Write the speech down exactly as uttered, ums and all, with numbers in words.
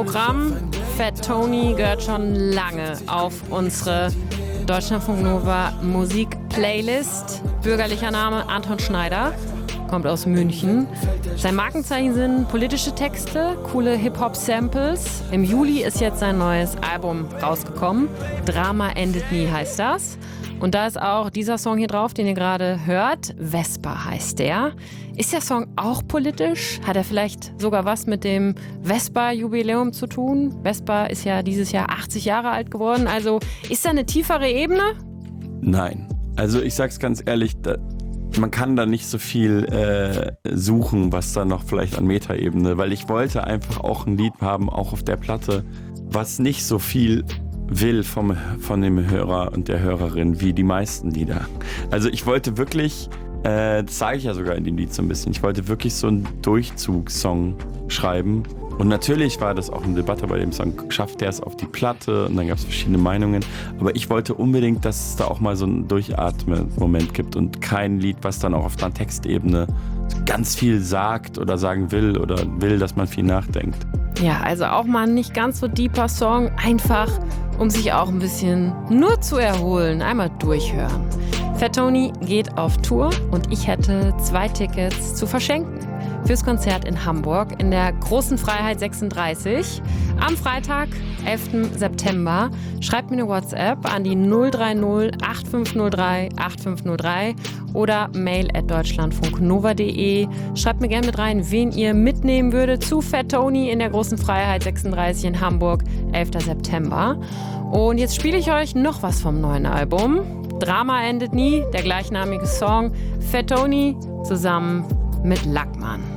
Programm. Fat Tony gehört schon lange auf unsere Deutschlandfunk Nova Musik-Playlist. Bürgerlicher Name Anton Schneider, kommt aus München. Sein Markenzeichen sind politische Texte, coole Hip-Hop-Samples. Im Juli ist jetzt sein neues Album rausgekommen. Drama endet nie heißt das. Und da ist auch dieser Song hier drauf, den ihr gerade hört. Vespa heißt der. Ist der Song auch politisch? Hat er vielleicht sogar was mit dem Vespa-Jubiläum zu tun? Vespa ist ja dieses Jahr achtzig Jahre alt geworden. Also ist da eine tiefere Ebene? Nein. Also ich sag's ganz ehrlich, da, man kann da nicht so viel äh, suchen, was da noch vielleicht an Metaebene, weil ich wollte einfach auch ein Lied haben, auch auf der Platte, was nicht so viel will vom, von dem Hörer und der Hörerin wie die meisten Lieder. Also ich wollte wirklich, äh, das sage ich ja sogar in dem Lied so ein bisschen, ich wollte wirklich so einen Durchzugssong schreiben. Und natürlich war das auch eine Debatte bei dem Song, schafft der es auf die Platte? Und dann gab es verschiedene Meinungen. Aber ich wollte unbedingt, dass es da auch mal so einen Durchatmen-Moment gibt und kein Lied, was dann auch auf einer Textebene ganz viel sagt oder sagen will oder will, dass man viel nachdenkt. Ja, also auch mal ein nicht ganz so deeper Song, einfach um sich auch ein bisschen nur zu erholen, einmal durchhören. Fat Tony geht auf Tour und ich hätte zwei Tickets zu verschenken fürs Konzert in Hamburg in der Großen Freiheit sechsunddreißig am Freitag, elften September. Schreibt mir eine WhatsApp an die null drei null acht fünf null drei acht fünf null drei oder mail at deutschlandfunknova punkt de. Schreibt mir gerne mit rein, wen ihr mitnehmen würdet zu Fat Tony in der Großen Freiheit sechsunddreißig in Hamburg, elften September. Und jetzt spiele ich euch noch was vom neuen Album. Drama endet nie, der gleichnamige Song. Fat Tony zusammen mit Lackmann.